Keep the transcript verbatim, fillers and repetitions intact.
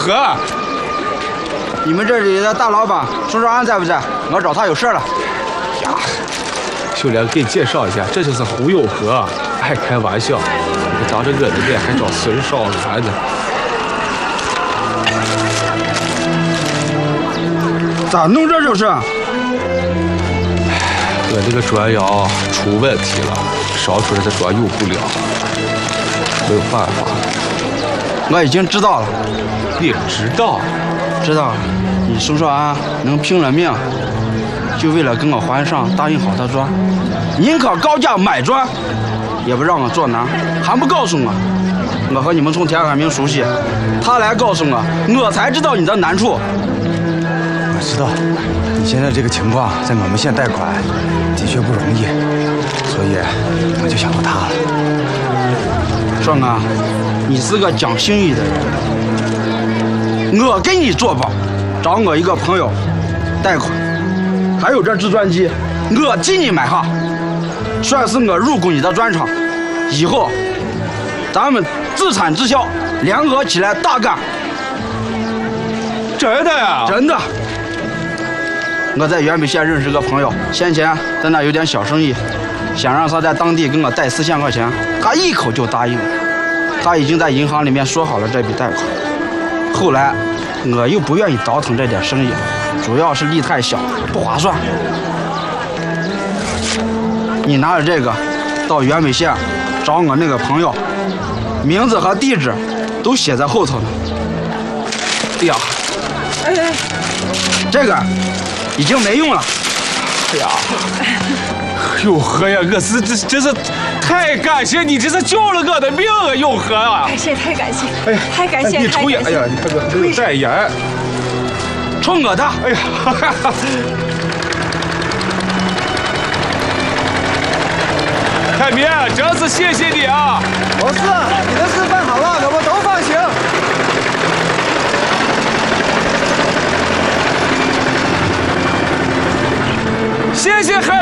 河。 你们这里的大老板宋少安在不在？我找他有事了。 呀，秀莲，给你介绍一下，这就是胡有河，爱开玩笑，你当着我的面还找孙少安呢。 咋弄这就是？ 我这个砖窑出问题了，烧出来的砖用不了，没有办法。 我已经知道了。 你知道？ 知道了。你宋少安能拼了命，就为了跟我还上答应好的砖，宁可高价买砖，也不让我做难，还不告诉我。我和你们从田海明熟悉，他来告诉我，我才知道你的难处。 我知道，你现在这个情况，在我们县贷款的确不容易，所以我就想到他了。 壮哥，你是个讲心意的人，我给你做保，找我一个朋友贷款，还有这制砖机，我替你买下，算是我入股你的砖厂，以后咱们自产自销，联合起来大干。 真的呀？ 真的。我在原北县认识个朋友，先前在那有点小生意，想让他在当地给我贷四千块钱，他一口就答应了。他已经在银行里面说好了这笔贷款。后来我又不愿意倒腾这点生意，主要是利太小，不划算。你拿着这个到原北县找我那个朋友，名字和地址都写在后头呢。哎呀， 哎哎， 这个已经没用了。 哎呀，有河呀，我是这这是太感谢你，这是救了我的命啊，有河啊！ 感谢，太感谢， 哎呀， 太感谢， 你抽烟，哎呀，你看我这个代言， 冲我的， 哎呀，哈哈哈。海明，真是谢谢你啊！ 不是，你的事办好了，我们都放心。 谢谢海